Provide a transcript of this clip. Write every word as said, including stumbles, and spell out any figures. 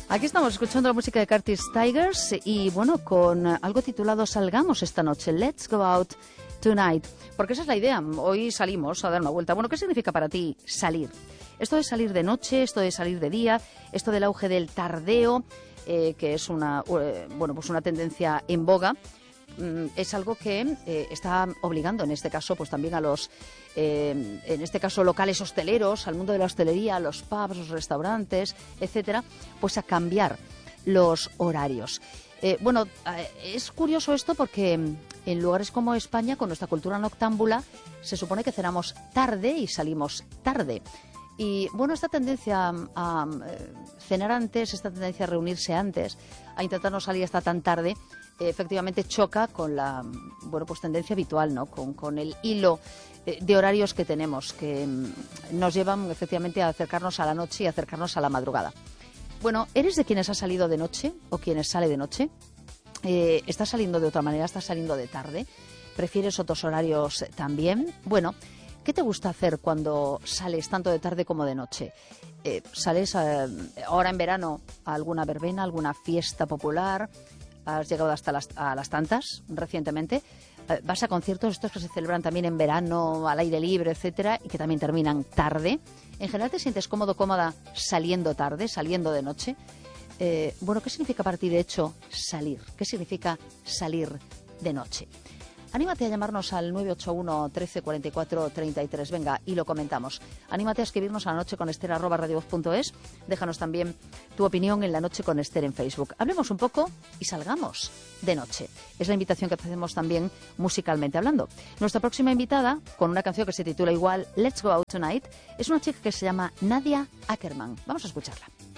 Aquí estamos escuchando la música de Curtis Tigers y, bueno, con algo titulado Salgamos esta noche, Let's Go Out Tonight, porque esa es la idea. Hoy salimos a dar una vuelta. Bueno, ¿qué significa para ti salir? Esto de salir de noche, esto de salir de día, esto del auge del tardeo, eh, que es una, eh, bueno, pues una tendencia en boga, mm, es algo que eh, está obligando, en este caso, pues también a los, eh, en este caso, locales hosteleros, al mundo de la hostelería, a los pubs, los restaurantes, etcétera, pues a cambiar los horarios. Eh, bueno, eh, es curioso esto porque en lugares como España, con nuestra cultura noctámbula, se supone que cenamos tarde y salimos tarde. Y bueno, esta tendencia a, a eh, cenar antes, esta tendencia a reunirse antes, a intentar no salir hasta tan tarde, eh, efectivamente choca con la, bueno, pues tendencia habitual, ¿no? Con, con el hilo eh, de horarios que tenemos, que mm, nos llevan efectivamente a acercarnos a la noche y a acercarnos a la madrugada. Bueno, ¿eres de quienes ha salido de noche o quienes sale de noche? Eh, ¿Estás saliendo de otra manera? ¿Estás saliendo de tarde? ¿Prefieres otros horarios también? Bueno, ¿qué te gusta hacer cuando sales tanto de tarde como de noche? Eh, ¿Sales eh, ahora en verano a alguna verbena, alguna fiesta popular? ¿Has llegado hasta las, a las tantas recientemente? Eh, ¿Vas a conciertos estos que se celebran también en verano, al aire libre, etcétera, y que también terminan tarde? ¿En general te sientes cómodo, cómoda saliendo tarde, saliendo de noche? Eh, bueno, ¿qué significa para ti, de hecho, salir? ¿Qué significa salir de noche? Anímate a llamarnos al nueve ocho uno, trece, cuarenta y cuatro, treinta y tres, venga, y lo comentamos. Anímate a escribirnos a lanocheconester arroba radiovoz punto es. Déjanos también tu opinión en La Noche con Ester en Facebook. Hablemos un poco y salgamos de noche. Es la invitación que hacemos también musicalmente hablando. Nuestra próxima invitada, con una canción que se titula igual, Let's Go Out Tonight, es una chica que se llama Nadia Ackerman. Vamos a escucharla.